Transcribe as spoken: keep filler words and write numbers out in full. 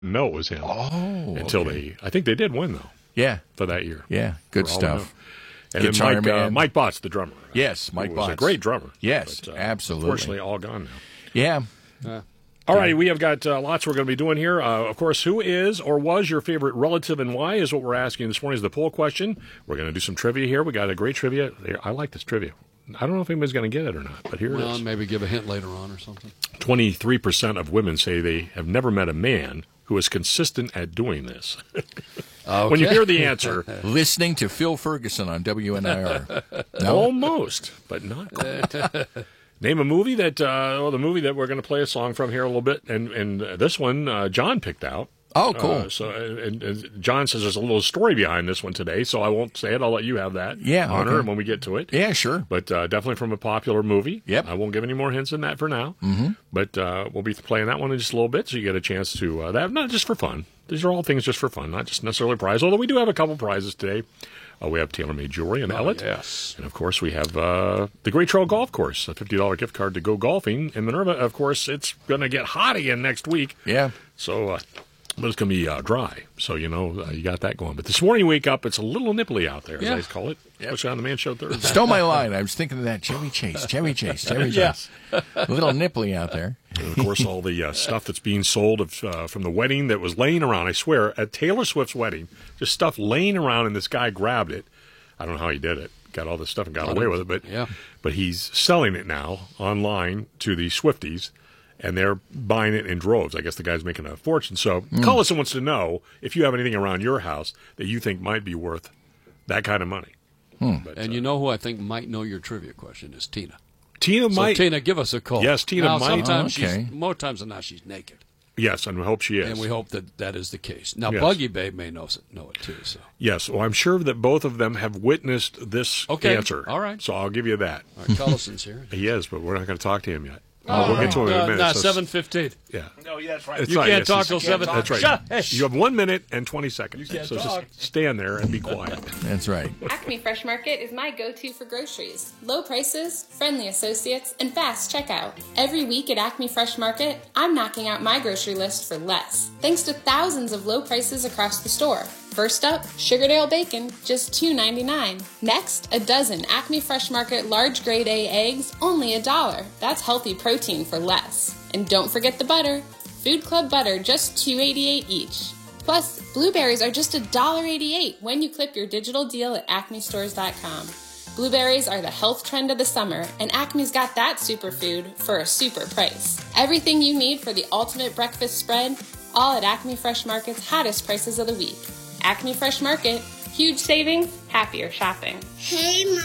know it was him. Oh, until okay. they, I think they did win though. Yeah, for that year. Yeah, good For all we know. stuff. And Guitar then Mike, uh, Man. Mike Botts, the drummer. Yes, Mike who was Botts. a great drummer. Yes, but, uh, absolutely. Unfortunately, all gone now. Yeah. Uh, All right, we have got uh, lots we're going to be doing here. Uh, of course, who is or was your favorite relative and why is what we're asking this morning is the poll question. We're going to do some trivia here. We got a great trivia. I like this trivia. I don't know if anybody's going to get it or not, but here well, it is. maybe give a hint later on or something. twenty-three percent of women say they have never met a man who is consistent at doing this. Okay. When you hear the answer. Listening to Phil Ferguson on W N I R. No? Almost, but not quite. Name a movie that, uh, well, the movie that we're going to play a song from here a little bit, and, and uh, this one uh, John picked out. Oh, cool. Uh, so, and, and John says there's a little story behind this one today, so I won't say it. I'll let you have that Yeah, honor okay. when we get to it. Yeah, sure. But uh, definitely from a popular movie. Yep. I won't give any more hints than that for now. Mm-hmm. But uh, we'll be playing that one in just a little bit, so you get a chance to uh, that. Not just for fun. These are all things just for fun, not just necessarily a prize. Although we do have a couple prizes today. Uh, we have tailor-made jewelry and Oh, Ellet. yes. And, of course, we have uh, the Great Trail Golf Course, a fifty dollars gift card to go golfing in Minerva. Of course, it's going to get hot again next week. Yeah. So, uh, but it's going to be uh, dry. So, you know, uh, you got that going. But this morning you wake up, it's a little nipply out there, as Yeah. I call it. Especially on the Man Show Thursday. Stole my line. I was thinking of that. Chevy Chase, Chevy Chase, Chevy Chase. A little nipply out there. And, of course, all the uh, stuff that's being sold of, uh, from the wedding that was laying around, I swear, at Taylor Swift's wedding, just stuff laying around, and this guy grabbed it. I don't know how he did it. Got all this stuff and got away with it. But, Yeah. but he's selling it now online to the Swifties, and they're buying it in droves. I guess the guy's making a fortune. So Collison wants to know if you have anything around your house that you think might be worth that kind of money. But, And uh, you know who I think might know your trivia question is Tina. Tina So might. Tina, give us a call. Yes, Tina now, might. Sometimes Oh, okay. she's, more times than not, she's naked. Yes, and we hope she is. And we hope that that is the case. Now, Yes. Buggy Babe may know, know it too. So, Yes, well, I'm sure that both of them have witnessed this Okay, answer. all right. So I'll give you that. all right, Collison's here. He is, but we're not going to talk to him yet. we'll get to him in a Uh, minute. nah, So- seven fifteen. Yeah. No, yeah, that's right. That's You right, can't yes, talk he's- till seven. That's right. Shut- hey. You have one minute and twenty seconds. You can't so talk. just stand there and be quiet. That's right. Acme Fresh Market is my go-to for groceries. Low prices, friendly associates, and fast checkout. Every week at Acme Fresh Market, I'm knocking out my grocery list for less, thanks to thousands of low prices across the store. First up, Sugardale bacon, just two ninety-nine. Next, a dozen Acme Fresh Market large grade A eggs, only a dollar. That's healthy protein for less. And don't forget the butter. Food Club butter, just two eighty-eight each. Plus, blueberries are just one dollar eighty-eight when you clip your digital deal at acme stores dot com. Blueberries are the health trend of the summer, and Acme's got that superfood for a super price. Everything you need for the ultimate breakfast spread, all at Acme Fresh Market's hottest prices of the week. Acme Fresh Market, huge savings, happier shopping. Hey, Mom.